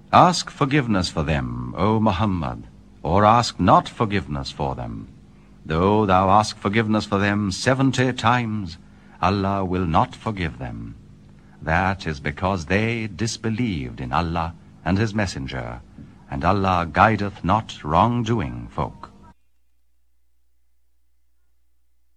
Ask forgiveness for them, O Muhammad, or ask not forgiveness for them. Though thou ask forgiveness for them 70 times, Allah will not forgive them. That is because they disbelieved in Allah and His Messenger, and Allah guideth not wrongdoing folk.